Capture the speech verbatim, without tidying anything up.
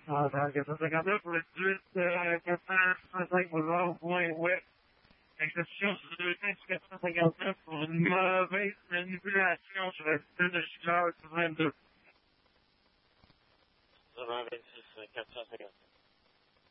Ah, dans le quatre cent cinquante-neuf, pour le dix-huit, euh, quatre cent soixante-cinq boulevard, point ouest. Exception sur deux cents quatre cent cinquante-neuf pour une mauvaise manipulation sur le système de Chicago vingt-deux. vingt-six, quatre cent cinquante-neuf.